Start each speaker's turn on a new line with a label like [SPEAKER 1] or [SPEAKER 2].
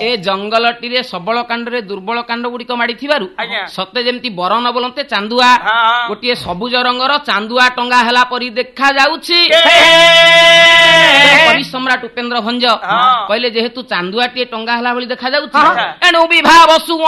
[SPEAKER 1] ଏ ଜଙ୍ଗଲଟିରେ ସବଳ କାଣ୍ଡରେ ଦୁର୍ବଳ କାଣ୍ଡ ଗୁଡିକ ମାଡିଥିବାରୁ ସତେ ଯେମିତି ବର ନ ବୋଲନ୍ତେ ଚାନ୍ଦୁଆ ଗୋଟିଏ ସବୁଜ ରଙ୍ଗର ଚାନ୍ଦୁଆ ଟଙ୍ଗା ହେଲା ପରି ଦେଖା ଯାଉଛି। କବି ସମ୍ରାଟ ଉପେନ୍ଦ୍ର ଭଞ୍ଜ କହିଲେ ଯେହେତୁ ଚାନ୍ଦୁଆଟିଏ ଟଙ୍ଗା ହେଲା ଭଳି ଦେଖାଯାଉଛି ଏଣୁ ବିଭା ବସୁ